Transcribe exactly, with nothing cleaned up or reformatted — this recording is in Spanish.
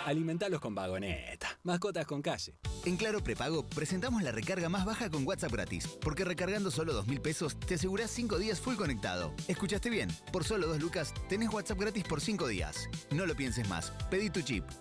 Alimentalos con Vagoneta. Mascotas con calle. En Claro Prepago presentamos la recarga más baja con WhatsApp gratis. Porque recargando solo dos mil pesos te asegurás cinco días full conectado. ¿Escuchaste bien? Por solo dos lucas tenés WhatsApp gratis por cinco días. No lo pienses más. Pedí tu chip.